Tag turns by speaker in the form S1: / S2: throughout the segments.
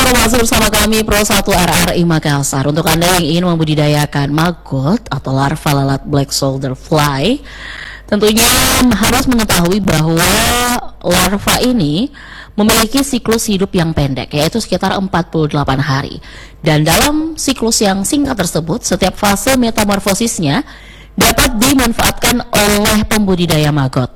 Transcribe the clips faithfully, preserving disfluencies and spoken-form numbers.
S1: Anda masih bersama kami Pro satu R R I Makassar. Untuk Anda yang ingin membudidayakan maggot atau larva lalat black soldier fly, tentunya harus mengetahui bahwa larva ini memiliki siklus hidup yang pendek, yaitu sekitar empat puluh delapan hari. Dan dalam siklus yang singkat tersebut, setiap fase metamorfosisnya dapat dimanfaatkan oleh pembudidaya maggot.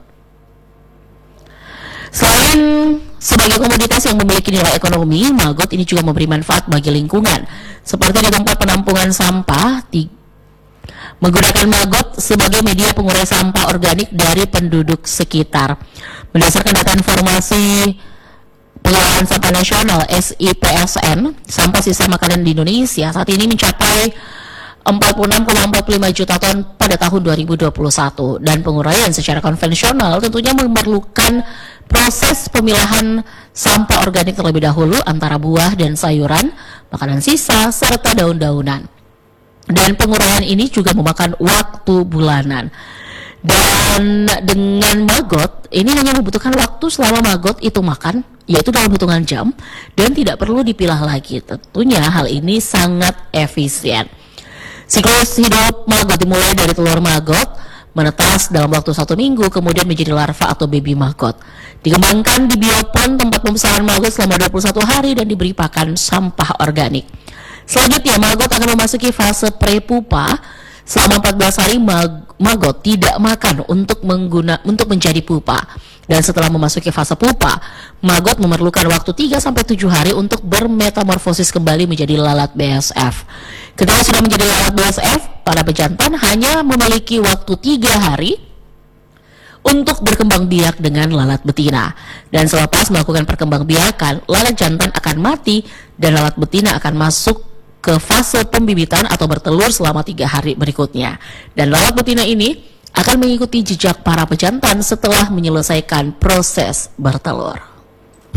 S1: Selain sebagai komoditas yang memiliki nilai ekonomi, maggot ini juga memberi manfaat bagi lingkungan, seperti di tempat penampungan sampah, di, menggunakan maggot sebagai media pengurai sampah organik dari penduduk sekitar. Berdasarkan data informasi Pengelolaan Sampah Nasional S I P S N, sampah sisa makanan di Indonesia saat ini mencapai empat puluh enam koma empat puluh lima juta ton pada tahun dua ribu dua puluh satu, dan penguraian secara konvensional tentunya memerlukan proses pemilahan sampah organik terlebih dahulu antara buah dan sayuran, makanan sisa, serta daun-daunan. Dan penguraian ini juga memakan waktu bulanan. Dan dengan maggot, ini hanya membutuhkan waktu selama maggot itu makan, yaitu dalam hitungan jam, dan tidak perlu dipilah lagi. Tentunya hal ini sangat efisien. Siklus hidup maggot dimulai dari telur maggot, menetas dalam waktu satu minggu, kemudian menjadi larva atau baby maggot. Dikembangkan di biopon tempat pembesaran maggot selama dua puluh satu hari dan diberi pakan sampah organik. Selanjutnya, maggot akan memasuki fase prepupa. Selama empat belas hari mag maggot tidak makan untuk mengguna untuk menjadi pupa. Dan setelah memasuki fase pupa, maggot memerlukan waktu tiga sampai tujuh hari untuk bermetamorfosis kembali menjadi lalat B S F. Ketika sudah menjadi lalat B S F, para pejantan hanya memiliki waktu tiga hari untuk berkembang biak dengan lalat betina. Dan selepas melakukan perkembangbiakan, lalat jantan akan mati dan lalat betina akan masuk ke fase pembibitan atau bertelur selama tiga hari berikutnya. Dan lalat betina ini akan mengikuti jejak para pejantan setelah menyelesaikan proses bertelur.